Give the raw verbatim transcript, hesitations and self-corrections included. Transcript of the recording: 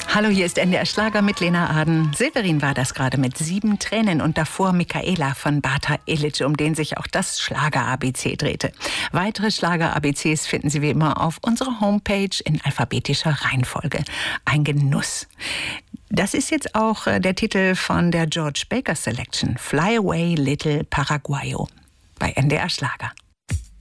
Hallo, hier ist N D R Schlager mit Lena Aden. Severin war das gerade mit sieben Tränen und davor Michaela von Bata Illich, um den sich auch das Schlager-A B C drehte. Weitere Schlager-A B Cs finden Sie wie immer auf unserer Homepage in alphabetischer Reihenfolge. Ein Genuss. Das ist jetzt auch der Titel von der George Baker Selection, Fly Away Little Paraguayo, bei N D R Schlager.